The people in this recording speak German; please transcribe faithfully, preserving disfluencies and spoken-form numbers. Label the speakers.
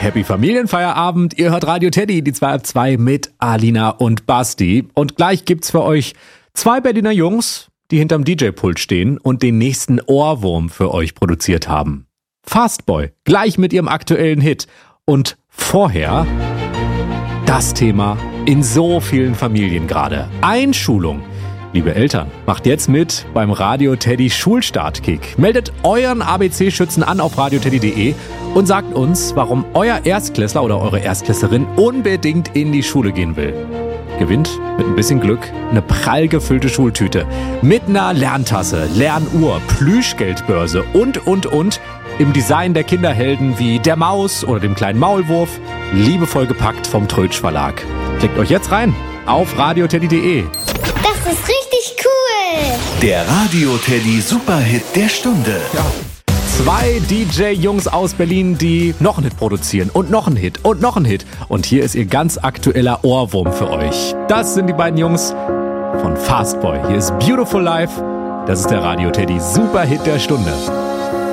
Speaker 1: Happy Familienfeierabend. Ihr hört Radio Teddy, die zwei ab zwei mit Alina und Basti. Und gleich gibt's für euch zwei Berliner Jungs, die hinterm D J-Pult stehen und den nächsten Ohrwurm für euch produziert haben. Fastboy, gleich mit ihrem aktuellen Hit. Und vorher das Thema in so vielen Familien gerade. Einschulung. Liebe Eltern, macht jetzt mit beim Radio Teddy Schulstartkick. Meldet euren A B C-Schützen an auf radioteddy punkt de und sagt uns, warum euer Erstklässler oder eure Erstklässlerin unbedingt in die Schule gehen will. Gewinnt mit ein bisschen Glück eine prall gefüllte Schultüte mit einer Lerntasse, Lernuhr, Plüschgeldbörse und, und, und im Design der Kinderhelden wie der Maus oder dem kleinen Maulwurf, liebevoll gepackt vom Trötsch Verlag. Klickt euch jetzt rein auf radioteddy punkt de.
Speaker 2: Das ist richtig cool!
Speaker 3: Der Radio Teddy Superhit der Stunde.
Speaker 1: Ja. Zwei D J-Jungs aus Berlin, die noch einen Hit produzieren und noch einen Hit und noch einen Hit. Und hier ist ihr ganz aktueller Ohrwurm für euch. Das sind die beiden Jungs von Fastboy. Hier ist Beautiful Life. Das ist der Radio Teddy Superhit der Stunde.